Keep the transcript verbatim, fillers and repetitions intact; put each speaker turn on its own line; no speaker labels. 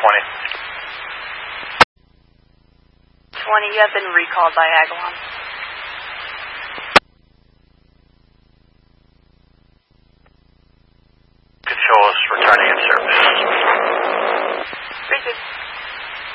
twenty.
twenty, you have been recalled by Agalon.